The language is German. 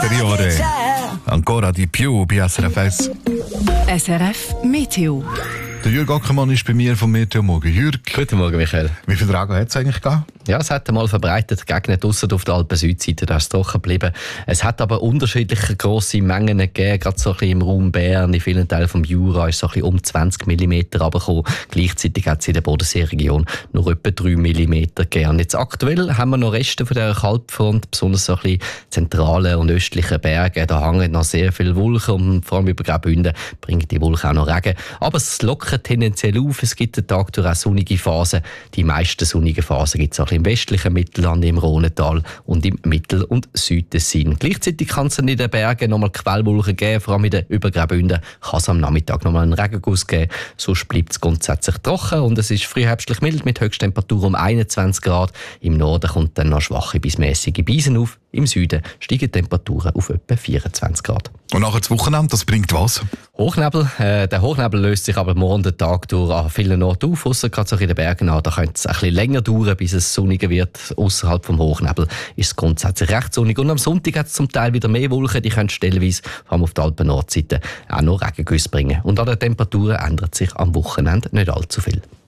superiore. Ancora di più bei SRF1. SRF Meteo. Der Jürg Ackermann ist bei mir vom Meteo Morgen. Jürg, Guten Morgen, Michael. wie viel Regen hat es eigentlich gegeben? Ja, es hat einmal verbreitet gegeben, draussen auf der Alpen-Südseite, da ist es trocken geblieben. Es hat aber unterschiedliche grosse Mengen gegeben, gerade so ein bisschen im Raum Bern, in vielen Teilen vom Jura ist so ein bisschen um 20 mm runtergekommen. Gleichzeitig hat es in der Bodenseeregion nur etwa 3 mm gegeben. Jetzt aktuell haben wir noch Reste von dieser Kaltfront, besonders so ein bisschen zentrale und östliche Berge. Da hängen noch sehr viele Wolken und vor allem über Graubünden bringen die Wolken auch noch Regen. Aber es lockert tendenziell auf, es gibt den Tag durch auch sonnige Phasen. Die meisten sonnigen Phasen gibt es auch im westlichen Mittelland, im Rhonetal und im Mittel- und Südtessin. Gleichzeitig kann es in den Bergen nochmal Quellwolken geben, vor allem in den Übergraubünden kann es am Nachmittag nochmal einen Regenguss geben. Sonst bleibt es grundsätzlich trocken und es ist frühherbstlich mild mit Höchsttemperatur um 21 Grad. Im Norden kommt dann noch schwache bis mäßige Bisen auf. Im Süden steigen die Temperaturen auf etwa 24 Grad. Und nachher das Wochenende, das bringt was? Hochnebel. Der Hochnebel löst sich aber morgen den Tag durch an vielen Orten auf, ausser gerade so in den Bergen an. Da könnte es ein bisschen länger dauern, bis es sonniger wird. Außerhalb vom Hochnebel ist es grundsätzlich recht sonnig. Und am Sonntag hat es zum Teil wieder mehr Wolken. Die können stellenweise, vor allem auf der Alpen-Nordseite, auch noch Regengüsse bringen. Und an den Temperaturen ändert sich am Wochenende nicht allzu viel.